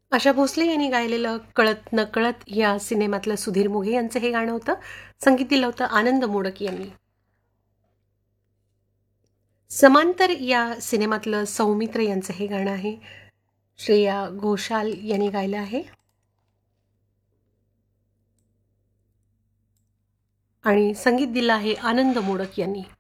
आशा भोसले यांनी गायलेलं कळत नकळत या सिनेमातलं सुधीर मोघे यांचं हे गाणं होतं. संगीत दिलं होतं आनंद मोडक यांनी. समांतर या सिनेमातलं सौमित्र यांचं हे गाणं आहे. श्रेया घोषाल यांनी गायलं आहे आणि संगीत दिलं आहे आनंद मोडक यांनी.